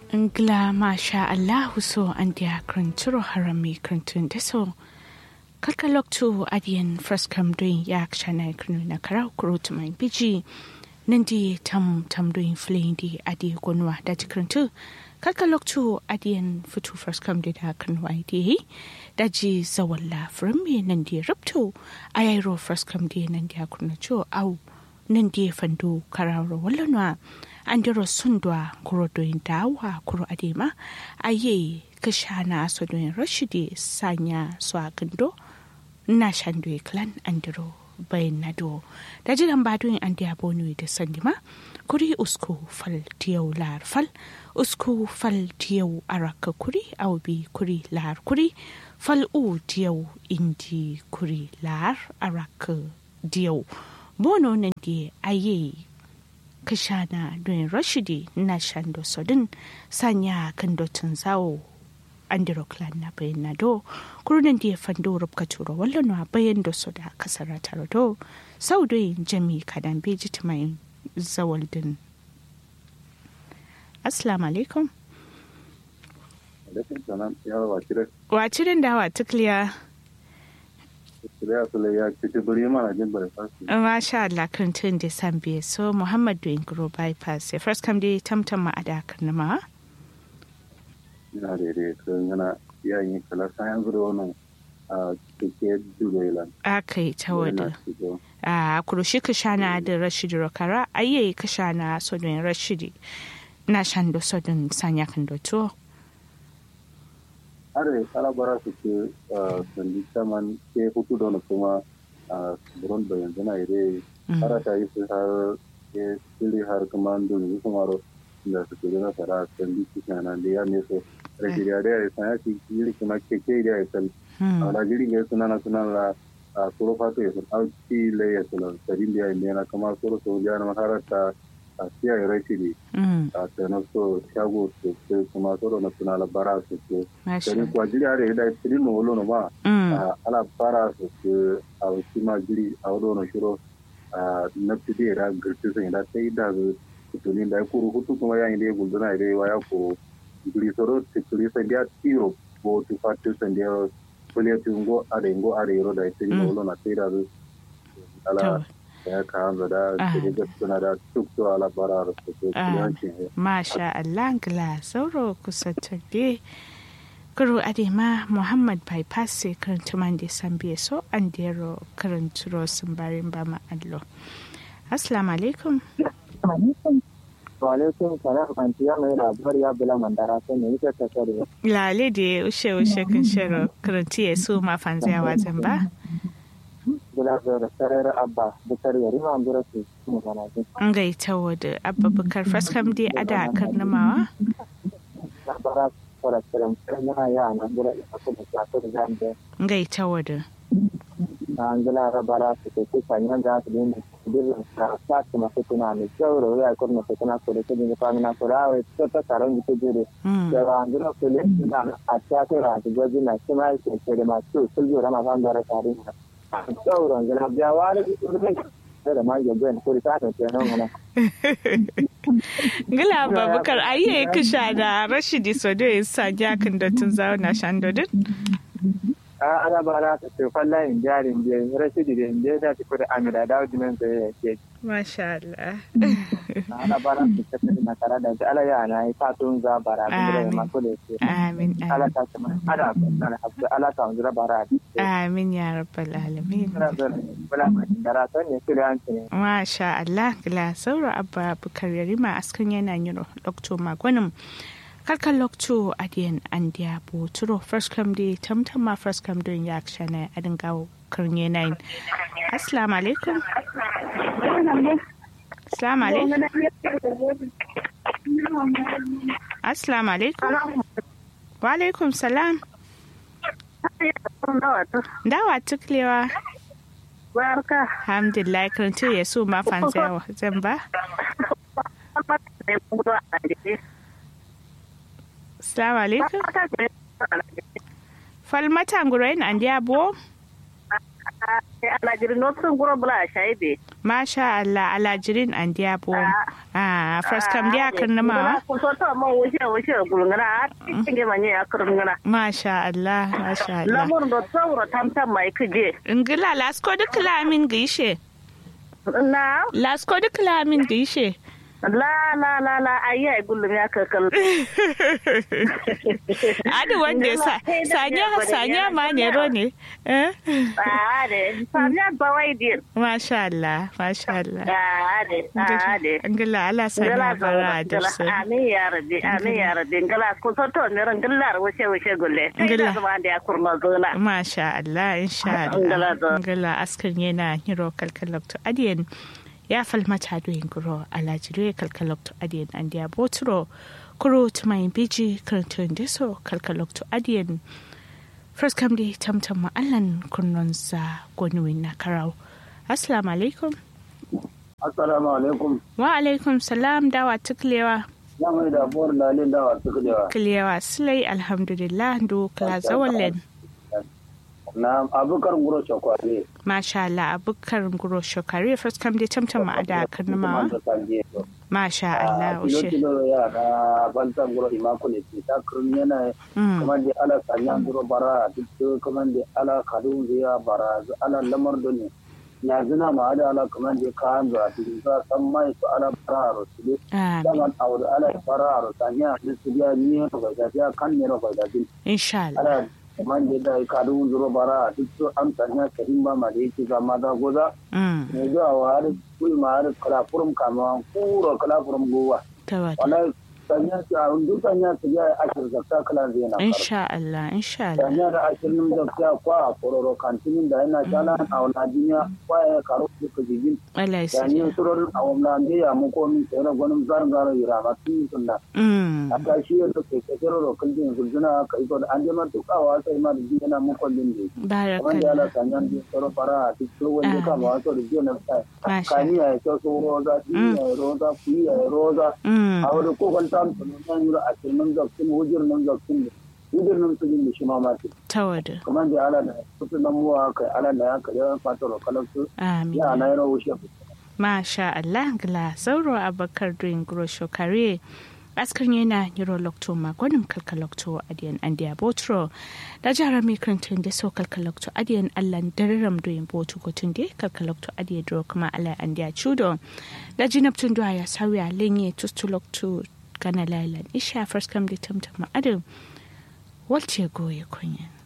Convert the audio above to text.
Ngla masha Allahu so an dia kranturo harami krantun deso. Kalkalok tu adian freskam doing yak shana kranu na karau kurutumain biji. Nandi tam doing flindi adi gonwa dati krantu. Kalkalok tu adian futu freskam dida kranwa di. Daji zawalla frami nandi ruptu. Ayairo freskam di nandi akranacho au. Nandi fandu karau wallanwa. Andiro sundwa kuro doin dawa kuro adema aye kashana so doin rashidi sanya swagando na shandwe clan andiro bayin nado da jiran badoin andi abonu da sandima kuri usku fal tiyau lar fal usku fal tiyau araka kuri aubi kuri lar kuri fal u tiyau indi kuri lar araka diyau bono nandi aye kashana doin rashidi na shando sodin sanya kan dotun zawo andiro clan na bayan na do kurunan da ya fando rubka turo wallon wa bayan da su da kasar taro do sau doin jami kadan beji tumayin zawaldin. Assalamu alaikum. Alaikum salam yawa wacirin da wa tukliya. Masha Allah kan da san biye so Muhammad doing grow bypass first come day tamtam ma ada karnama ina da kana yayin kala sayan zuro wannan a cike durelan akai tawada a kurushi ka shana da Rashid Rokara ayi ka shana so don Rashidi na shando so don sanya kan doto are kala bara su ke sandi saman ke hutu don kuma buron bayan zana ire ara ta yi su har ke sili har kuma don kuma ro da su ke na fara sandi kana da ya ne so rajiriya da ya sanya ki yiri kuma ke da ya san ala jiri ga sunana la soro fato ya san auki le ya san sabin da ya ne na kuma soro so ya na maharata siya ya rashidi a tsanar so shago su kuma tsoro na suna labara su ke gani kuwa jiri a da ya tsirin na wolo ma ala bara su ke a wasu ma jiri a wado na shiro na fide da girti sun da ta yi da su tutunin da ya kuru hutu kuma yayin da ya gulduna da ya kuru jiri tsoro tukuri san da ya tiro ko tufatu san da ya kuliyatu ngo a da yaro da ya tsirin na wolo na ta yi da su ala ya kawo da suna da tukto alabara masha Allah gla sauro kusantabe kuro adema Muhammad bypass sai karanta man da sambiye so an dero karanturo sun barin ba ma allo. Assalamu alaikum. Wa alaikum salam antiya mai labar ya bula mandara sai ne yake tasiri lale da ushe kan shiro karanti ya su ma fanzaya wazan ba da sarar abba bukar yari ma ambura su kuma kana ji an gaita wadda abba bukar faskam dai ada karnamawa bara fara kiran yana ya na ambura ko da ta da zambe gaita wadda an gila rabara su ke sanya da su din dirra sa kuma su tuna ne sauro ya ko na tuna ko da kidin famina ko rawe to ta karan ji jire da an gila ko le da a ta ta ra da goji na kuma ke da masu sulju rama ban da tarihi sauran gina biyawa da ma yabon kuri ta ta nan mana gila babakar ayi kisha da Rashidi Sodo ya sa jakin da tun zauna shandodin ana bara ta ce fallayin jarin je Rashidi da inda da ta kudi amira da wajen da ya ke masha Allah ana bara ta ce na tare da ala ya na yi fatun za bara da ma ko da ke amin ala ta ce ada ala ta zura bara amin ya rabbal alamin masha Allah gila saura abba bukar yarima askan yana yiro lokto magwanin kalkan lokto adiyan andiya boturo first come day tamtama first come doing ya akshana adin gawo karnye 9. Assalamu alaikum. Assalamu alaikum. Assalamu alaikum. Wa alaikum salam. Dawa tuklewa. Barka. Alhamdulillah karantu ya su ma fansa zan ba. Assalamu alaikum. Falmata ngurain andiya bo. alajirin notsun guro bula shaide masha Allah alajirin an dia bo first kam dia kan ma ko so to mo wuce gulngana tinge manye akurngana masha Allah lamur do tsawro tamtam mai kije ingila lasko duk lamin gishe na lasko duk lamin gishe la ayi gullum ya kakal adi wanda sanya ma ne ro ne sanya bawai din masha Allah ngala ala sanya bara da su amin ya rabbi ngala ko to ne ran ngala wuce gulle ngala zama da kurma zona masha Allah insha Allah ngala askan yana hiro kalkalakto adiyan ya falmata doyin guro alajire kalkalokto adiyan an dia botro kuro tumayin biji karantun deso kalkalokto adiyan first kam di tamtam ma'allan kunnonsa gonuwin na karau assalamu alaikum wa alaikum salam dawa tuklewa ya mai da bor lalin dawa tuklewa silai alhamdulillah do kala zawallen na abukar guro shokware masha Allah abukar guro shokware first kam dai tamtam ma da karnama masha Allah ushe ya da bantan guro imakule ta kurun yana kuma da ala sanyan guro bara duk kuma da ala kadun ya bara ala lamar dole ya zina ma da ala kuma da kan da cikin sa san mai su ala bara su zaman aure ala bara sanya su ya ni ba da kan ne ba da insha Allah man da kadun zuro bara duk an sanya karim ba ma da yake zama da goza ne da wa har kuma har kala furum kama kuro kala furum gowa wallahi sanya ta duk sanya ta ya ashir zakka kala zai na insha Allah sanya da ashirin zakka kwa kororo kantinin da yana jala a wannan duniya kwa ya karo duka jigin wallahi sanya surorin a wannan da ya mu ko min tsere gwanin zargaro irama tun sunna aka shi ya to ke kero kallin gurjuna kai ko an jama tukawa sai ma da yana mu kullin ne wanda ya la sanyan da tsoro fara duk wanda ka ma to da jina kani ya to so roza ya roza a wani ko kan tan nan yura a cikin zakkin hujir nan su din shi ma ma tawada kuma da ala da kutu nan muwa kai ala da ya kare fatoro kalansu ya na yaro wuce masha Allah gla sauro abakar doing grosho kare askar yana neurolocto magonin kalkalocto adiyan andiya botro da jara mai kantin da so kalkalocto adiyan allan dararam doyin botu kotun da kalkalocto adiyan dro kuma ala andiya chudo da jinabtun do ya sawiya lenye tustulocto kana lailan isha first kam da tamtama adam walce goye kunya